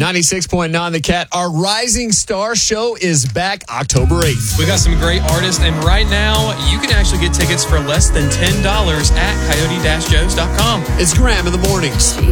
96.9 The Cat. Our Rising Star show is back October 8th. We got some great artists, and right now you can actually get tickets for less than $10 at coyote-joes.com. It's Graham in the mornings.